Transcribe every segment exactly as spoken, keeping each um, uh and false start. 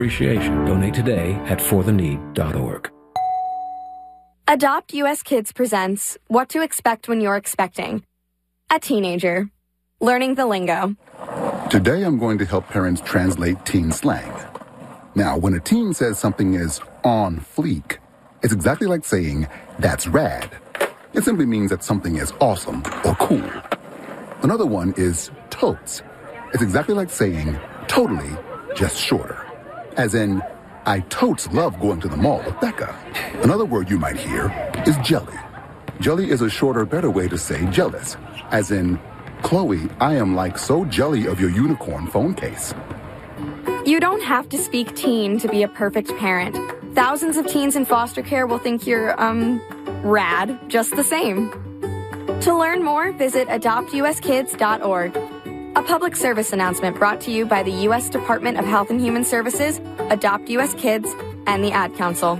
Appreciation. Donate today at for the need dot org. Adopt U S Kids presents What to Expect When You're Expecting. A teenager. Learning the lingo. Today I'm going to help parents translate teen slang. Now, when a teen says something is on fleek, it's exactly like saying, that's rad. It simply means that something is awesome or cool. Another one is totes. It's exactly like saying, totally, just shorter. As in, I totes love going to the mall with Becca. Another word you might hear is jelly. Jelly is a shorter, better way to say jealous. As in, Chloe, I am like so jelly of your unicorn phone case. You don't have to speak teen to be a perfect parent. Thousands of teens in foster care will think you're, um, rad just the same. To learn more, visit adopt u s kids dot org. A public service announcement brought to you by the U S Department of Health and Human Services, Adopt U S Kids, and the Ad Council.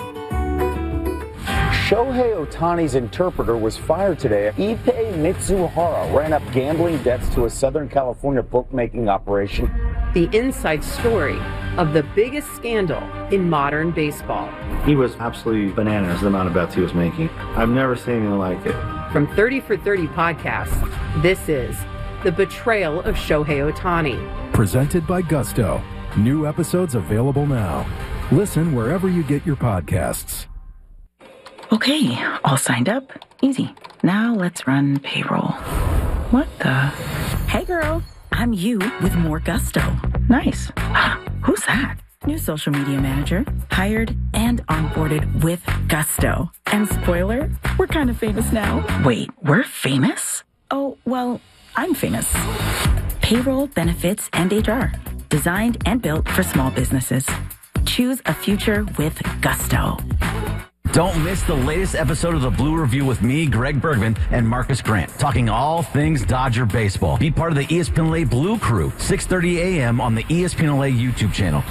Shohei Ohtani's interpreter was fired today. Ippei Mitsuhara ran up gambling debts to a Southern California bookmaking operation. The inside story of the biggest scandal in modern baseball. He was absolutely bananas, the amount of bets he was making. I've never seen anything like it. From thirty for thirty podcasts, this is The Betrayal of Shohei Ohtani. Presented by Gusto. New episodes available now. Listen wherever you get your podcasts. Okay, all signed up. Easy. Now let's run payroll. What the? Hey girl, I'm you with more Gusto. Nice. Who's that? New social media manager. Hired and onboarded with Gusto. And spoiler, we're kind of famous now. Wait, we're famous? Oh, well, I'm famous. Payroll, benefits, and H R. Designed and built for small businesses. Choose a future with Gusto. Don't miss the latest episode of the Blue Review with me, Greg Bergman, and Marcus Grant, talking all things Dodger baseball. Be part of the E S P N L A Blue Crew, six thirty a.m. on the E S P N L A YouTube channel.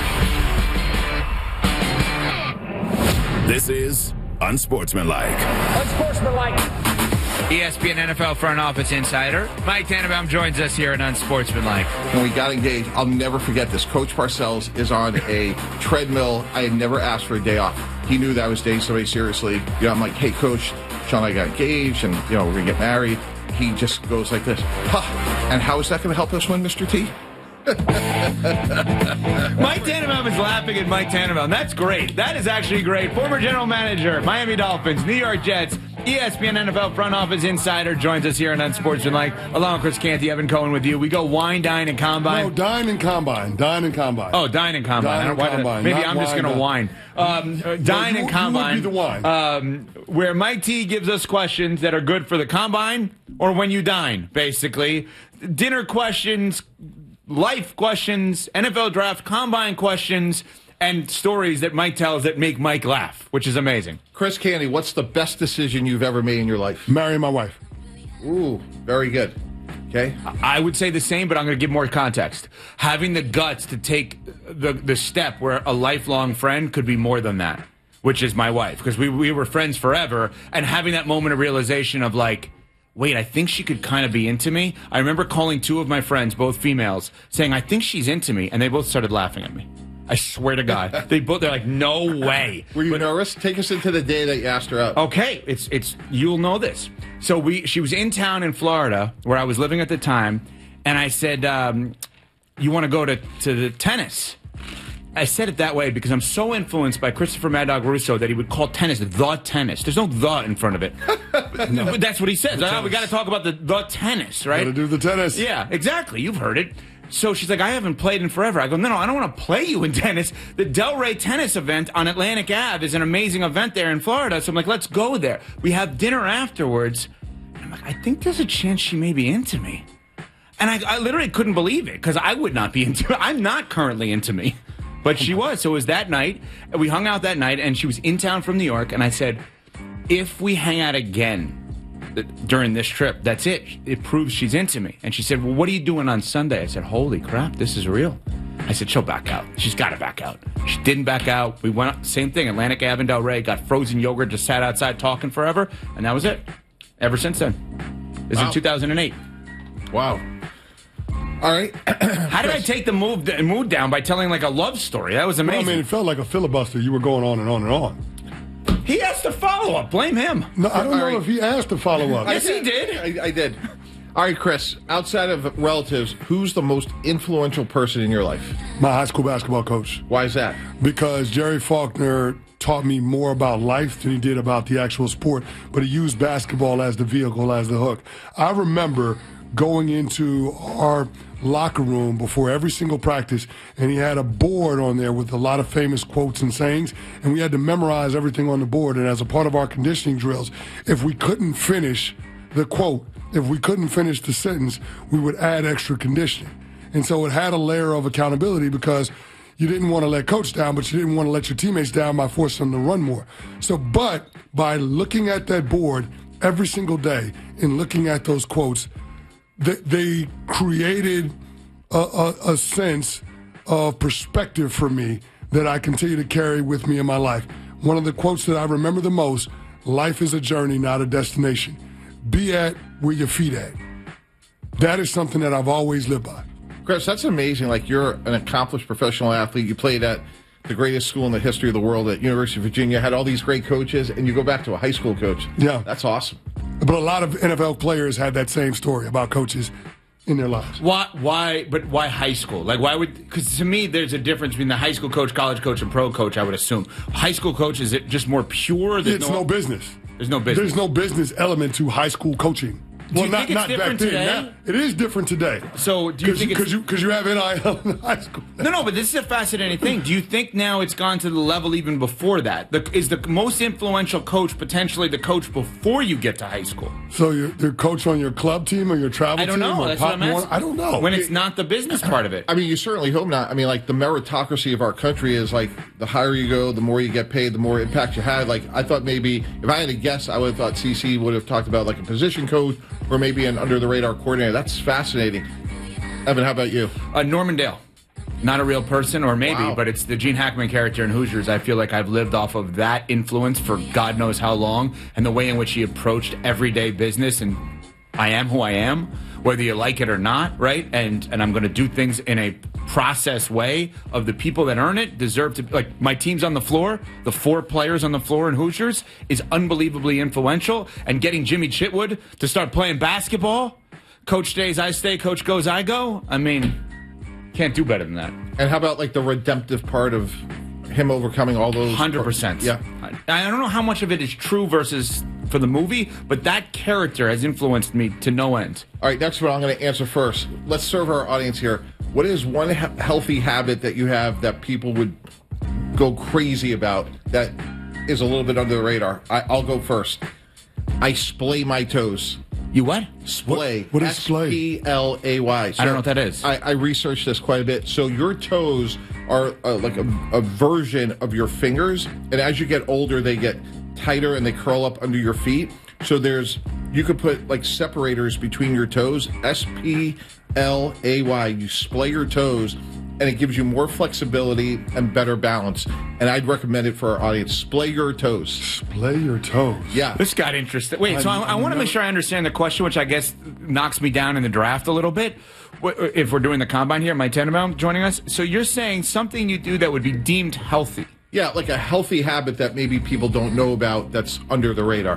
This is Unsportsmanlike. Unsportsmanlike. E S P N N F L front office insider Mike Tannenbaum joins us here at Unsportsmanlike. When we got engaged, I'll never forget this. Coach Parcells is on a treadmill. I had never asked for a day off. He knew that I was dating somebody seriously. You know, I'm like, hey, Coach, Sean and I got engaged, and, you know, we're going to get married. He just goes like this. Huh. And how is that going to help us win, Mister T? Mike Tannenbaum is laughing at Mike Tannenbaum. That's great. That is actually great. Former general manager, Miami Dolphins, New York Jets, E S P N N F L front office insider joins us here on Unsportsmanlike. Along with Chris Canty, Evan Cohen with you. We go wine, dine, and combine. No, dine and combine. Dine and combine. Oh, dine and combine. Dine and I don't, combine. Maybe Not I'm just going to wine. Um, uh, dine you, and combine. You would be the wine. Um, where Mike T gives us questions that are good for the combine or when you dine, basically. Dinner questions, life questions, N F L draft, combine questions, and stories that Mike tells that make Mike laugh, which is amazing. Chris Canty, what's the best decision you've ever made in your life? Marry my wife. Ooh, very good. Okay. I would say the same, but I'm going to give more context. Having the guts to take the the step where a lifelong friend could be more than that, which is my wife, because we, we were friends forever, and having that moment of realization of like, wait, I think she could kind of be into me. I remember calling two of my friends, both females, saying, I think she's into me, and they both started laughing at me. I swear to God. They both, they're like, no way. Were you but, nervous? Take us into the day that you asked her out. Okay, it's, it's, you'll know this. So we, she was in town in Florida, where I was living at the time, and I said, um, you want to go to, to the tennis? I said it that way because I'm so influenced by Christopher Mad Dog Russo that he would call tennis the tennis. There's no the in front of it. No. That's what he says. Oh, we got to talk about the, the tennis, right? Got to do the tennis. Yeah, exactly. You've heard it. So she's like, I haven't played in forever. I go, no, no, I don't want to play you in tennis. The Delray tennis event on Atlantic Avenue is an amazing event there in Florida. So I'm like, let's go there. We have dinner afterwards. And I'm like, I think there's a chance she may be into me. And I, I literally couldn't believe it because I would not be into it. I'm not currently into me. But she was. So it was that night. We hung out that night, and she was in town from New York. And I said, if we hang out again during this trip, that's it. It proves she's into me. And she said, well, what are you doing on Sunday? I said, holy crap, this is real. I said, she'll back out. She's got to back out. She didn't back out. We went up, same thing, Atlantic Avenue, Delray, got frozen yogurt, just sat outside talking forever. And that was it. Ever since then. This is wow. in two thousand eight. Wow. All right. How did I take the move, the mood down by telling like a love story? That was amazing. Well, I mean, it felt like a filibuster. You were going on and on and on. He asked to follow up. Blame him. No, I don't All know right. if he asked to follow up. Yes, he did. I, I did. All right, Chris, outside of relatives, who's the most influential person in your life? My high school basketball coach. Why is that? Because Jerry Faulkner taught me more about life than he did about the actual sport, but he used basketball as the vehicle, as the hook. I remember going into our locker room before every single practice, and he had a board on there with a lot of famous quotes and sayings, and we had to memorize everything on the board. And as a part of our conditioning drills, if we couldn't finish the quote, if we couldn't finish the sentence, we would add extra conditioning. And so it had a layer of accountability because you didn't want to let coach down, but you didn't want to let your teammates down by forcing them to run more. So, but by looking at that board every single day and looking at those quotes, they, they created a, a, a sense of perspective for me that I continue to carry with me in my life. One of the quotes that I remember the most, life is a journey, not a destination. Be at where your feet at. That is something that I've always lived by. Chris, that's amazing. Like, you're an accomplished professional athlete. You played at the greatest school in the history of the world at University of Virginia, had all these great coaches, and you go back to a high school coach. Yeah. That's awesome. But a lot of N F L players had that same story about coaches in their lives. Why? Why? But why high school? Like, why would? Because to me, there's a difference between the high school coach, college coach, and pro coach. I would assume high school coach, is it just more pure? There's It's no, no business. There's no business. There's no business element to high school coaching. Do well, you not think it's not different back then. today? Now, it is different today. So do you think because you because you have N I L in high school? No, no, but this is a fascinating thing. Do you think now it's gone to the level even before that? The, is the most influential coach potentially the coach before you get to high school? So you're, you're coach on your club team or your travel I don't team? know. Or That's pop what I'm asking. I don't know. When it's not the business part of it. I mean, you certainly hope not. I mean, like, the meritocracy of our country is like the higher you go, the more you get paid, the more impact you had. Like, I thought maybe if I had to guess, I would have thought C C would have talked about like a position coach or maybe an under the radar coordinator. That's fascinating. Evan, how about you? Uh, Norman Dale. Not a real person, or maybe, Wow. but it's the Gene Hackman character in Hoosiers. I feel like I've lived off of that influence for God knows how long, and the way in which he approached everyday business, and I am who I am, whether you like it or not, right? And and I'm going to do things in a process way of the people that earn it deserve to, like, my team's on the floor, the four players on the floor in Hoosiers is unbelievably influential, and getting Jimmy Chitwood to start playing basketball, coach stays, I stay, coach goes, I go, I mean, can't do better than that. And how about like the redemptive part of him overcoming all those? one hundred percent. Yeah. I, I don't know how much of it is true versus for the movie, but that character has influenced me to no end. All right, next one I'm going to answer first. Let's serve our audience here. What is one he- healthy habit that you have that people would go crazy about that is a little bit under the radar? I, I'll go first. I splay my toes. You what? Splay. What- what is splay? S P L A Y. So I don't know what that is. I, I researched this quite a bit. So your toes are uh, like a, a version of your fingers, and as you get older, they get tighter and they curl up under your feet. So there's, you could put like separators between your toes. S P L A Y. You splay your toes, and it gives you more flexibility and better balance. And I'd recommend it for our audience. Splay your toes. Splay your toes. Yeah. This got interesting. Wait, so I, I want to make sure I understand the question, which I guess knocks me down in the draft a little bit. If we're doing the combine here, Mike Tenenbaum joining us. So you're saying something you do that would be deemed healthy. Yeah, like a healthy habit that maybe people don't know about that's under the radar.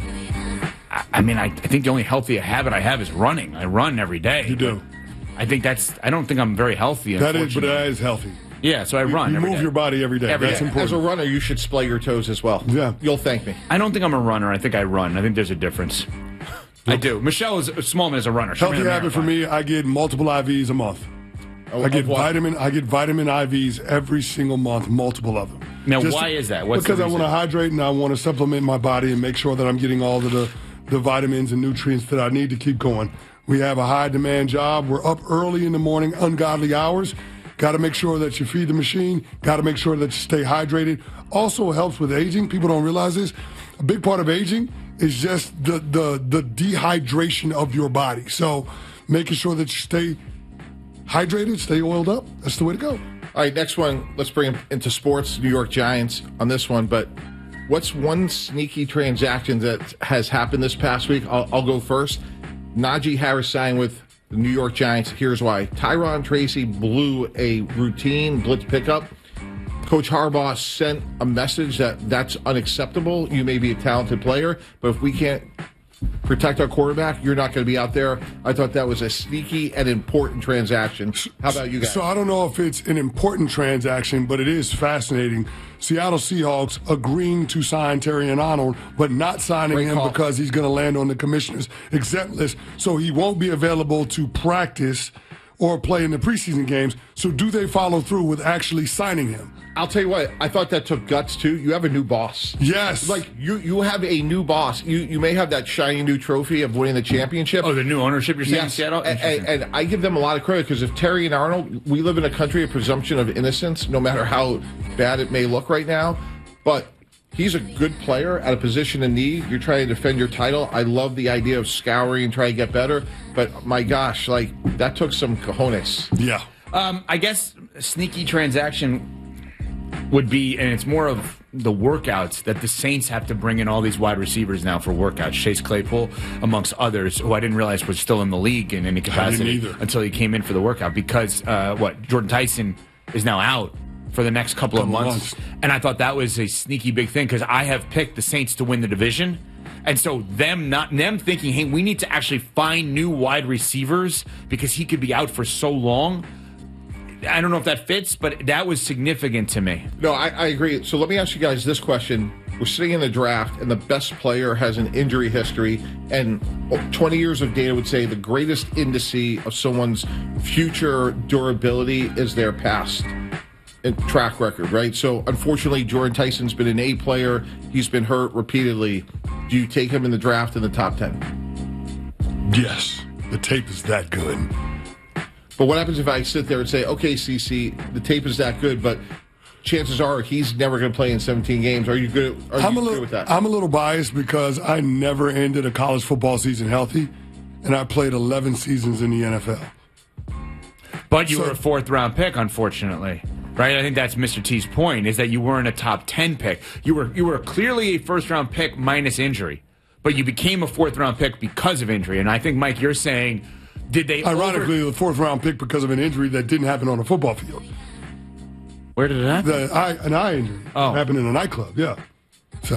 I, I mean, I, I think the only healthy habit I have is running. I run every day. You do. I think that's, I don't think I'm very healthy. That is, but unfortunately. that is healthy. Yeah, so I You- run You every move day. your body every day. Every That's day. important. As a runner, you should splay your toes as well. Yeah. You'll thank me. I don't think I'm a runner. I think I run. I think there's a difference. I do. Michelle is, Smallman is a runner. She Healthy ran a habit for marathon. me, I get multiple I Vs a month. Oh, I get of what? vitamin I get vitamin I Vs every single month, multiple of them. Now, Just why to- is that? What's because the I want to reason? hydrate and I want to supplement my body and make sure that I'm getting all of the, the vitamins and nutrients that I need to keep going. We have a high demand job. We're up early in the morning, ungodly hours. Got to make sure that you feed the machine. Got to make sure that you stay hydrated. Also helps with aging. People don't realize this. A big part of aging is just the, the, the dehydration of your body. So making sure that you stay hydrated, stay oiled up. That's the way to go. All right, next one. Let's bring it into sports. New York Giants on this one. But what's one sneaky transaction that has happened this past week? I'll, I'll go first. Najee Harris signed with the New York Giants. Here's why. Tyron Tracy blew a routine blitz pickup. Coach Harbaugh sent a message that that's unacceptable. You may be a talented player, but if we can't protect our quarterback, you're not going to be out there. I thought that was a sneaky and important transaction. How about you guys? So I don't know if it's an important transaction, but it is fascinating. Seattle Seahawks agreeing to sign Terrion Arnold, but not signing Great him call. because he's going to land on the commissioner's exempt list, so he won't be available to practice or play in the preseason games. So do they follow through with actually signing him? I'll tell you what, I thought that took guts too. You have a new boss. Yes. Like you you have a new boss. You you may have that shiny new trophy of winning the championship. Oh, the new ownership you're saying in Yes. Seattle? And, and, and I give them a lot of credit because if Terry and Arnold, we live in a country of presumption of innocence, no matter how bad it may look right now. But he's a good player at a position of need. You're trying to defend your title. I love the idea of scouring and trying to get better. But my gosh, like that took some cojones. Yeah. Um, I guess a sneaky transaction would be, and it's more of the workouts that the Saints have to bring in all these wide receivers now for workouts. Chase Claypool, amongst others, who I didn't realize was still in the league in any capacity until he came in for the workout because, uh, what, Jordan Tyson is now out for the next couple, couple of months. months. And I thought that was a sneaky big thing because I have picked the Saints to win the division. And so them not them thinking, hey, we need to actually find new wide receivers because he could be out for so long. I don't know if that fits, but that was significant to me. No, I, I agree. So let me ask you guys this question. We're sitting in the draft, and the best player has an injury history, and twenty years of data would say the greatest indice of someone's future durability is their past track record, right? So unfortunately, Jordan Tyson's been an A player. He's been hurt repeatedly. Do you take him in the draft in the top ten? Yes. The tape is that good. But what happens if I sit there and say, okay, C C, the tape is that good, but chances are he's never going to play in seventeen games. Are you good, are I'm you a little, good with that? I'm a little biased because I never ended a college football season healthy, and I played eleven seasons in the N F L. But you So- were a fourth-round pick, unfortunately. Right? I think that's Mister T's point, is that you weren't a top ten pick. You were you were clearly a first-round pick minus injury, but you became a fourth-round pick because of injury. And I think, Mike, you're saying, did they Ironically, over- the fourth round pick because of an injury that didn't happen on a football field. Where did it happen? The eye, an eye injury. Oh. It happened in a nightclub, yeah. So,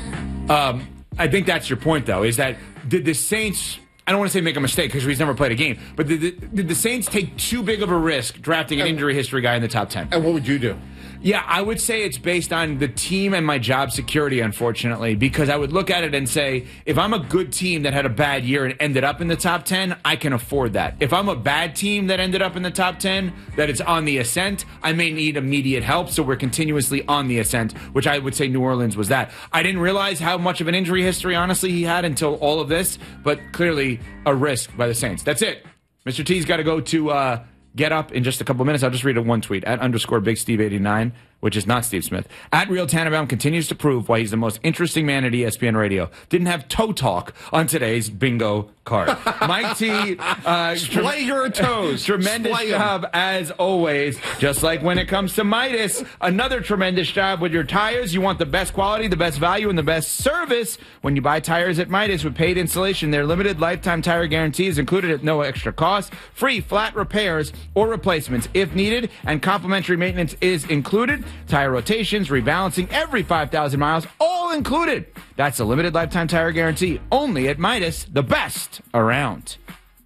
Um, I think that's your point, though, is that did the Saints, I don't want to say make a mistake because he's never played a game, but did the, did the Saints take too big of a risk drafting an injury history guy in the top ten? And what would you do? Yeah, I would say it's based on the team and my job security, unfortunately, because I would look at it and say, if I'm a good team that had a bad year and ended up in the top ten, I can afford that. If I'm a bad team that ended up in the top ten, that it's on the ascent, I may need immediate help, so we're continuously on the ascent, which I would say New Orleans was that. I didn't realize how much of an injury history, honestly, he had until all of this, but clearly a risk by the Saints. That's it. Mister T's got to go to uh, Get Up in just a couple minutes. I'll just read a one tweet at underscore Big Steve eighty-nine, which is not Steve Smith. At Real Tannenbaum continues to prove why he's the most interesting man at E S P N Radio. Didn't have toe talk on today's bingo card. Mike T, uh, Splay your toes. Tremendous Splay 'em. job as always. Just like when it comes to Midas, another tremendous job with your tires. You want the best quality, the best value, and the best service when you buy tires at Midas with paid installation. Their limited lifetime tire guarantee is included at no extra cost. Free flat repairs or replacements if needed, and complimentary maintenance is included. Tire rotations, rebalancing every five thousand miles, all included. That's a limited lifetime tire guarantee only at Midas, the best around.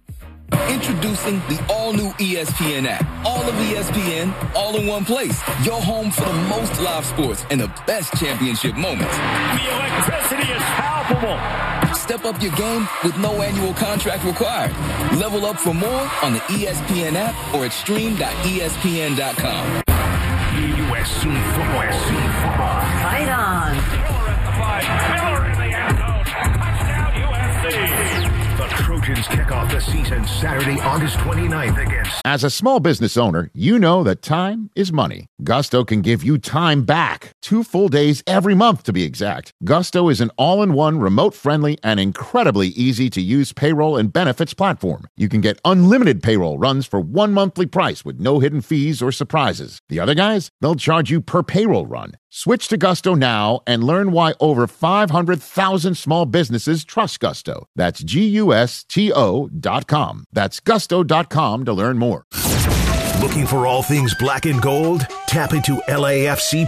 Introducing the all-new E S P N app. All of E S P N, all in one place. Your home for the most live sports and the best championship moments. The electricity is palpable. Step up your game with no annual contract required. Level up for more on the E S P N app or at stream dot E S P N dot com. U S C football. U S C football. Fight on. Miller at the five. Miller in the end zone. Touchdown U S C. The Trojans kick off the season Saturday, August twenty-ninth against. As a small business owner, you know that time is money. Gusto can give you time back. Two full days every month, to be exact. Gusto is an all-in-one, remote-friendly, and incredibly easy-to-use payroll and benefits platform. You can get unlimited payroll runs for one monthly price with no hidden fees or surprises. The other guys, they'll charge you per payroll run. Switch to Gusto now and learn why over five hundred thousand small businesses trust Gusto. That's G U S T O dot com. That's gusto dot com to learn more. Looking for all things black and gold? Tap into L A F C